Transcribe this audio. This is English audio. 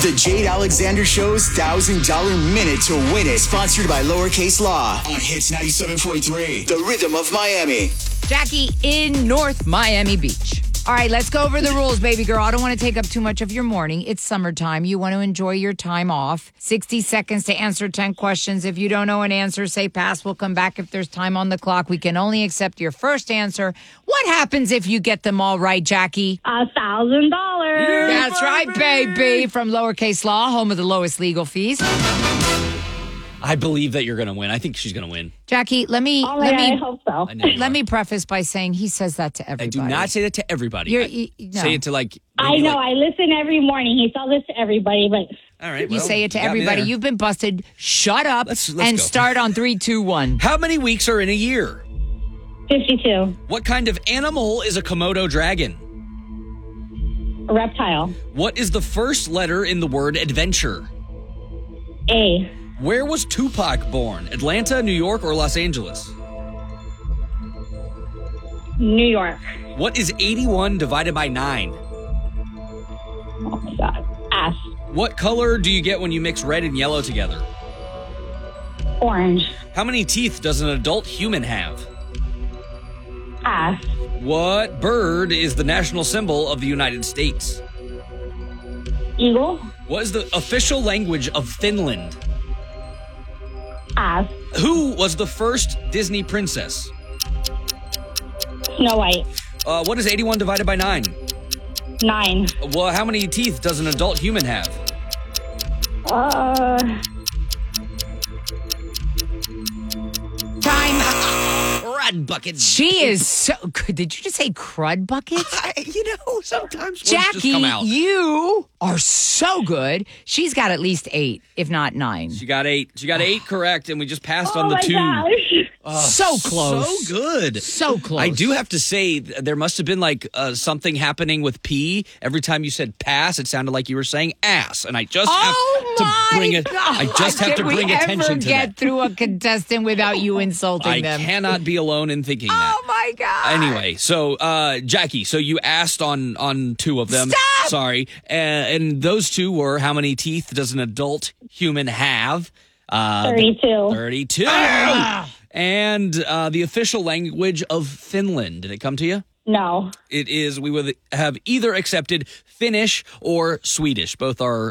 The Jade Alexander Show's $1,000 minute to win it. Sponsored by Lowercase Law on Hits 97.3. The Rhythm of Miami. Jackie in North Miami Beach. All right, let's go over the rules, baby girl. I don't want to take up too much of your morning. It's summertime. You want to enjoy your time off. 60 seconds to answer 10 questions. If you don't know an answer, say pass. We'll come back if there's time on the clock. We can only accept your first answer. What happens if you get them all right, Jackie? $1,000. That's right, baby. From Lowercase Law, home of the lowest legal fees. I believe that you're going to win. I think she's going to win. Jackie, I hope so. Let me preface by saying he says that to everybody. I do not say that to everybody. No. Say it to I know. I listen every morning. He says this to everybody, but all right. You say it to everybody. You've been busted. Shut up let's and go. Start on 3, 2, 1. How many weeks are in a year? 52. What kind of animal is a Komodo dragon? A reptile. What is the first letter in the word adventure? A. Where was Tupac born? Atlanta, New York, or Los Angeles? New York. What is 81 divided by 9? Oh my God. Ass. What color do you get when you mix red and yellow together? Orange. How many teeth does an adult human have? Ass. What bird is the national symbol of the United States? Eagle. What is the official language of Finland? Ass. Who was the first Disney princess? Snow White. What is 81 divided by 9? 9. Well, how many teeth does an adult human have? Time. Crud buckets. She is so good. Did you just say crud buckets? Sometimes words just Jackie, come out. you are so good. She's got at least 8, if not 9. She got 8. She got 8 correct, and we just passed Oh on the my 2. gosh. So close. So good. So close. I do have to say, there must have been like something happening with P. Every time you said pass, it sounded like you were saying ass. And I just have to bring it. I just have to bring attention to get that. through a contestant without you insulting I them? cannot be alone in thinking that. Oh my God. Anyway, so Jackie, so you asked on 2 of them. Stop! Sorry. And those 2 were, how many teeth does an adult human have? 32. 32. And the official language of Finland. Did it come to you? No. It is, we would have either accepted Finnish or Swedish. Both are